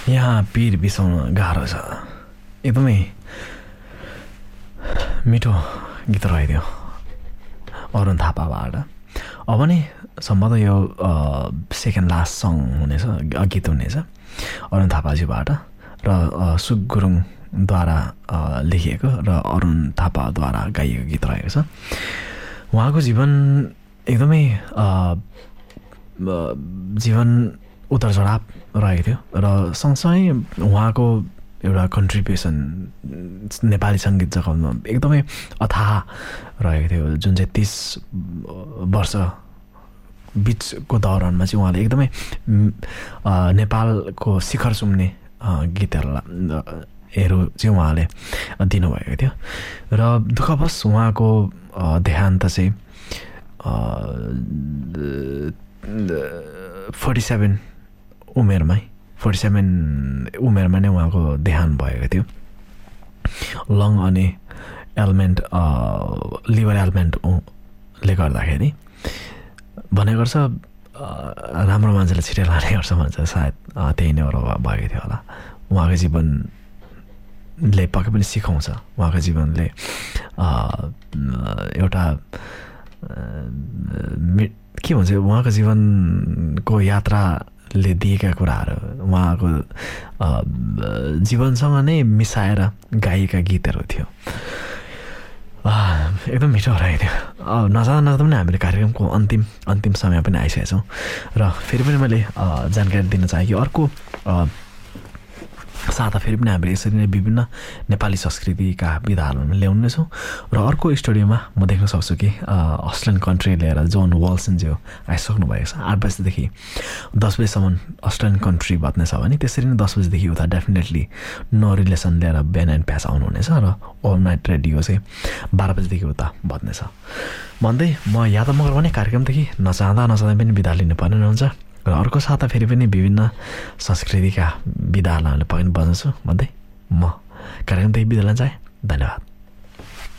यहाँ पिर बिसाउन गाह्रो छ एकदमै मिठो गीत रह्यो अरुण थापाबाट अब नि सम्भवतः यो सेकेन्ड लास्ट सङ हुनेछ गीत हुनेछ अरुण थापाजीबाट र सुक गुरुङद्वारा लेखिएको र अरुण थापाद्वारा गाइएको गीत रहेको छ उहाँको जीवन एकदमै जीवन उतार चढाव रहेको थियो र सँगसँगै उहाँको एउटा कन्ट्रिब्युसन नेपाली सङ्गीत जगतमा एकदमै अथाह रहेको थियो जुन चाहिँ 30 वर्ष बिचको दौरानमा चाहिँ उहाँले एकदमै नेपालको शिखर चुम्ने गीतहरू चाहिँ उहाँले दिनुभएको थियो र दुःखवश उहाँको देहान्त चाहिँ 47 उमेरमा नै उहाँको देहान्त भएको थियो लङ अनि एलमेन्ट लिभर एलमेन्टले गर्दाखेरि भन्ने गर्छ राम्रो मान्छेले छिटै लाने गर्छ भन्छ सायद त्यही नै भएको थियो होला उहाँको जीवनले पक्कै पनि सिकाउँछ उहाँको जीवनले एउटा के भन्छ उहाँको जीवनको यात्राले दिएका कुराहरू उहाँको जीवनसँग नै मिसाएर गाइएका गीतहरू थियो एकदम मिठो रहेको थियो नजाँदा पनि हामीले कार्यक्रमको अन्तिम समय पनि आइसकेका छौँ र फेरि पनि मैले जानकारी दिन चाहेँ कि अर्को साता फेरि पनि हामीले यसरी नै विभिन्न नेपाली संस्कृतिका विधाहरू ल्याउनेछौँ र अर्को स्टुडियोमा म देख्न सक्छु कि अस्ट्रेलियन कन्ट्री लिएर जोन वाल्सनज्यू आइसक्नु भएको छ 8 बजीदेखि 10 बजीसम्म अस्ट्रेलियन कन्ट्री बज्नेछ भने त्यसरी नै 10 बजीदेखि उता डेफिनेटली नो रिलेसन लिएर बिहान एन्ड प्यास आउनुहुनेछ र ओभर नाइट रेडियो चाहिँ 12 बजीदेखि उता बज्नेछ भन्दै म यादव मगर भने कार्यक्रमदेखि नचाहँदा पनि बिदा लिनुपर्ने हुन्छ र अर्को साता फेरि पनि विभिन्न संस्कृतिका विधाहरूलाई पक्कै पनि बजाउँछु भन्दै म कार्यक्रमदेखि बिदा लिन चाहेँ धन्यवाद